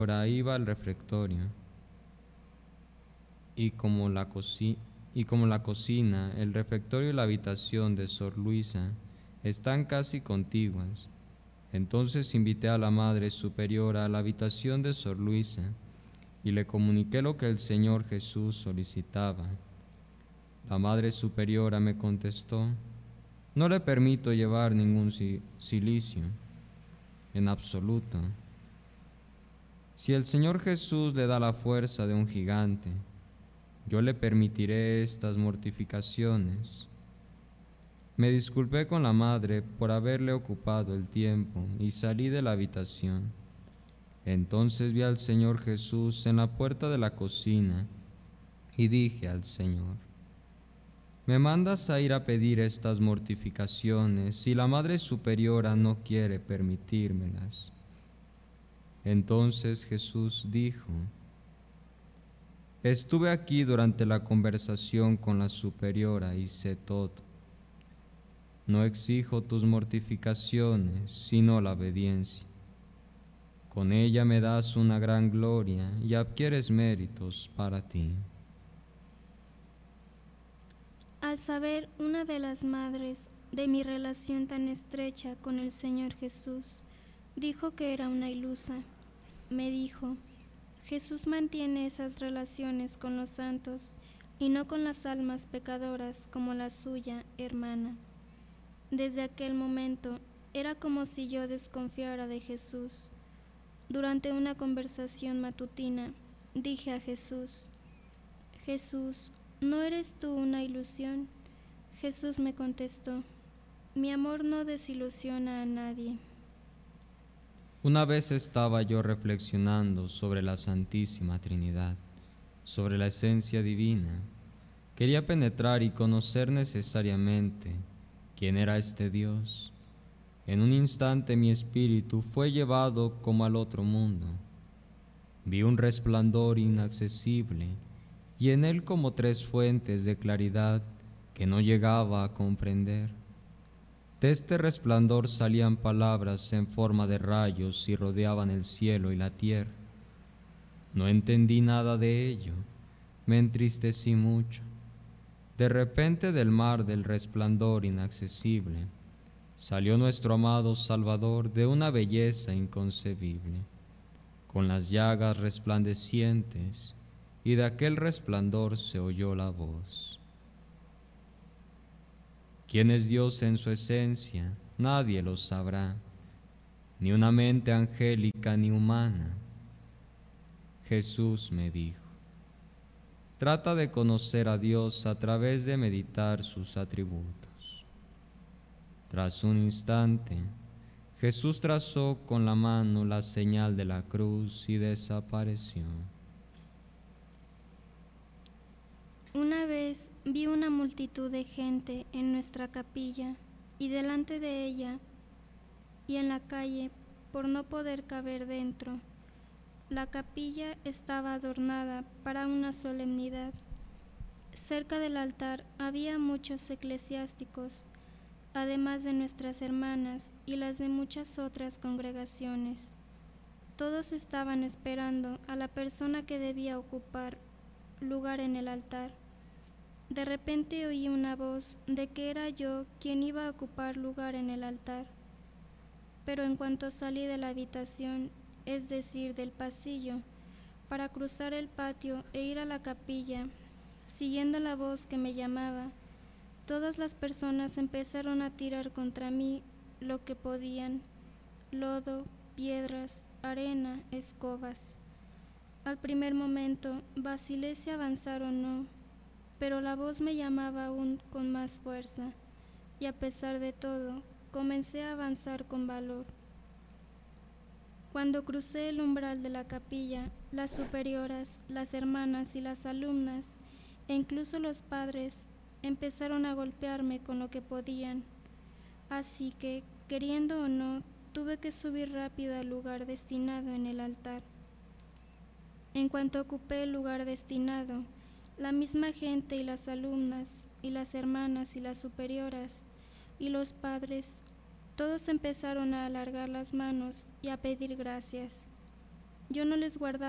Ahora iba al refectorio, y como la cocina, el refectorio y la habitación de Sor Luisa están casi contiguas, entonces invité a la Madre Superiora a la habitación de Sor Luisa y le comuniqué lo que el Señor Jesús solicitaba. La Madre Superiora me contestó: no le permito llevar ningún cilicio, en absoluto. Si el Señor Jesús le da la fuerza de un gigante, yo le permitiré estas mortificaciones. Me disculpé con la madre por haberle ocupado el tiempo y salí de la habitación. Entonces vi al Señor Jesús en la puerta de la cocina y dije al Señor: ¿me mandas a ir a pedir estas mortificaciones si la Madre Superiora no quiere permitírmelas? Entonces Jesús dijo: estuve aquí durante la conversación con la superiora y sé todo. No exijo tus mortificaciones, sino la obediencia. Con ella me das una gran gloria y adquieres méritos para ti. Al saber una de las madres de mi relación tan estrecha con el Señor Jesús, dijo que era una ilusa. Me dijo: Jesús mantiene esas relaciones con los santos y no con las almas pecadoras como la suya, hermana. Desde aquel momento era como si yo desconfiara de Jesús. Durante una conversación matutina, dije a Jesús: Jesús, ¿no eres tú una ilusión? Jesús me contestó: mi amor no desilusiona a nadie. Una vez estaba yo reflexionando sobre la Santísima Trinidad, sobre la esencia divina. Quería penetrar y conocer necesariamente quién era este Dios. En un instante mi espíritu fue llevado como al otro mundo. Vi un resplandor inaccesible y en él como tres fuentes de claridad que no llegaba a comprender. De este resplandor salían palabras en forma de rayos y rodeaban el cielo y la tierra. No entendí nada de ello, me entristecí mucho. De repente del mar del resplandor inaccesible salió nuestro amado Salvador de una belleza inconcebible, con las llagas resplandecientes, y de aquel resplandor se oyó la voz: ¿quién es Dios en su esencia? Nadie lo sabrá, ni una mente angélica ni humana. Jesús me dijo: trata de conocer a Dios a través de meditar sus atributos. Tras un instante, Jesús trazó con la mano la señal de la cruz y desapareció. Una vez vi una multitud de gente en nuestra capilla y delante de ella y en la calle por no poder caber dentro. La capilla estaba adornada para una solemnidad. Cerca del altar había muchos eclesiásticos, además de nuestras hermanas y las de muchas otras congregaciones. Todos estaban esperando a la persona que debía ocupar lugar en el altar. De repente oí una voz de que era yo quien iba a ocupar lugar en el altar. Pero en cuanto salí de la habitación, es decir, del pasillo, para cruzar el patio e ir a la capilla, siguiendo la voz que me llamaba, todas las personas empezaron a tirar contra mí lo que podían: lodo, piedras, arena, escobas. Al primer momento vacilé si avanzar o no, pero la voz me llamaba aún con más fuerza, y a pesar de todo, comencé a avanzar con valor. Cuando crucé el umbral de la capilla, las superioras, las hermanas y las alumnas, e incluso los padres, empezaron a golpearme con lo que podían. Así que, queriendo o no, tuve que subir rápido al lugar destinado en el altar. En cuanto ocupé el lugar destinado, la misma gente y las alumnas, y las hermanas y las superioras, y los padres, todos empezaron a alargar las manos y a pedir gracias. yo no les guardaba